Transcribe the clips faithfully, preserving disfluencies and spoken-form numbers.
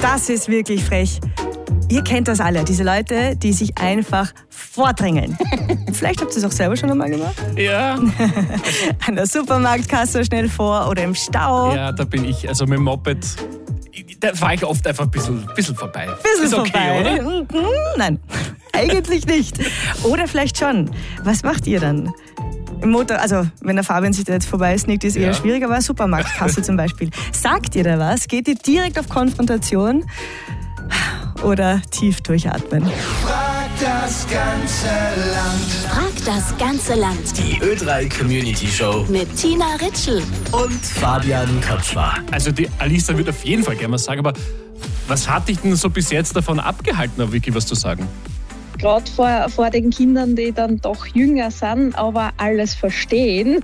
das ist wirklich frech. Ihr kennt das alle, diese Leute, die sich einfach vordrängeln. Vielleicht habt ihr es auch selber schon einmal gemacht. Ja. An der Supermarktkasse schnell vor oder im Stau. Ja, da bin ich, also mit dem Moped, da fahre ich oft einfach ein bisschen, bisschen vorbei. Bisschen ist okay, vorbei. oder? Nein, eigentlich nicht. Oder vielleicht schon. Was macht ihr dann? Im Motor, also wenn der Fabian sich da jetzt vorbei sneakt, ist eher Ja. schwierig, aber Supermarktkasse zum Beispiel. Sagt ihr da was? Geht ihr direkt auf Konfrontation oder tief durchatmen? Frag das ganze Land. Frag das ganze Land. Die Ö drei Community Show Mit Tina Ritschl. und Fabian Köpfler. Also die Alisa wird auf jeden Fall gerne was sagen, aber was hat dich denn so bis jetzt davon abgehalten, auch wirklich was zu sagen? Gerade vor, vor den Kindern, die dann doch jünger sind, aber alles verstehen,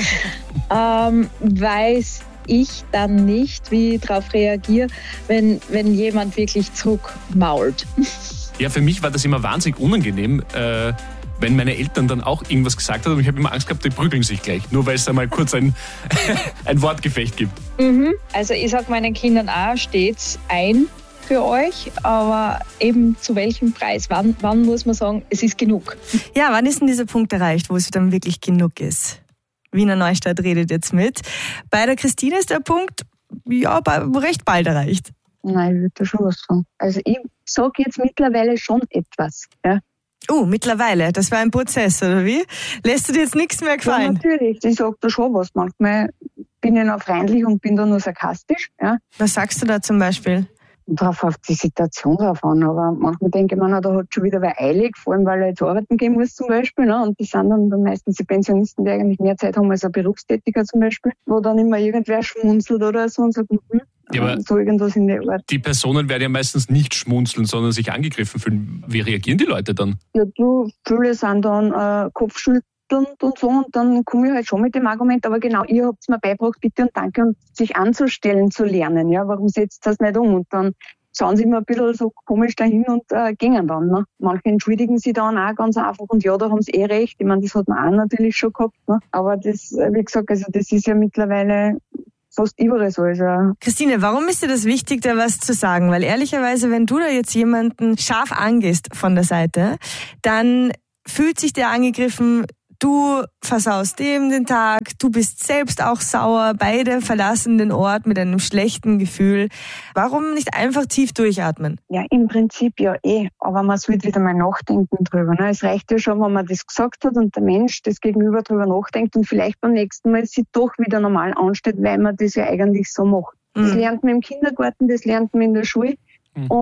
ähm, weiß ich dann nicht, wie ich darauf reagiere, wenn, wenn jemand wirklich zurückmault. Ja, für mich war das immer wahnsinnig unangenehm, äh, wenn meine Eltern dann auch irgendwas gesagt haben und ich habe immer Angst gehabt, die prügeln sich gleich, nur weil es da mal kurz ein, ein Wortgefecht gibt. Mhm. Also ich sage meinen Kindern auch, steht's ein für euch, aber eben zu welchem Preis? Wann, wann muss man sagen, es ist genug? Ja, wann ist denn dieser Punkt erreicht, wo es dann wirklich genug ist? Wiener Neustadt redet jetzt mit. Bei der Christine ist der Punkt, ja, recht bald erreicht. Nein, ich würde da schon was sagen. Also ich sage jetzt mittlerweile schon etwas. Ja, Oh, mittlerweile, das war ein Prozess, oder wie? Lässt du dir jetzt nichts mehr ja gefallen? natürlich, ich sage da schon was. Manchmal bin ich noch freundlich und bin da nur sarkastisch. Ja. Was sagst du da zum Beispiel? Drauf auf die Situation drauf an. Aber manchmal denke ich mir, na, da hat schon wieder wer eilig, vor allem weil er jetzt arbeiten gehen muss zum Beispiel. Ne? Und das sind dann meistens die Pensionisten, die eigentlich mehr Zeit haben als ein Berufstätiger zum Beispiel, wo dann immer irgendwer schmunzelt oder so und sagt, hm, Ja, aber so irgendwas in der Art. die Personen werden ja meistens nicht schmunzeln, sondern sich angegriffen fühlen. Wie reagieren die Leute dann? Ja, du, viele sind dann äh, Kopfschüttelnd und so und dann komme ich halt schon mit dem Argument, aber genau, ihr habt es mir beigebracht, bitte und danke, und sich anzustellen zu lernen, ja, warum setzt das nicht um? Und dann schauen sie immer ein bisschen so komisch dahin und äh, gehen dann. Ne? Manche entschuldigen sich dann auch ganz einfach und ja, da haben sie eh recht. Ich meine, das hat man auch natürlich schon gehabt, ne? Aber das, äh, wie gesagt, also das ist ja mittlerweile fast überall so. Also Christine, warum ist dir das wichtig, da was zu sagen? Weil ehrlicherweise, wenn du da jetzt jemanden scharf angehst von der Seite, dann fühlt sich der angegriffen, du versaust dem den Tag, du bist selbst auch sauer, beide verlassen den Ort mit einem schlechten Gefühl. Warum nicht einfach tief durchatmen? ja, im Prinzip ja eh, aber man sollte wieder mal nachdenken drüber. Ne? Es reicht ja schon, wenn man das gesagt hat und der Mensch das Gegenüber drüber nachdenkt und vielleicht beim nächsten Mal sich doch wieder normal anstellt, weil man das ja eigentlich so macht. Das lernt man im Kindergarten, das lernt man in der Schule.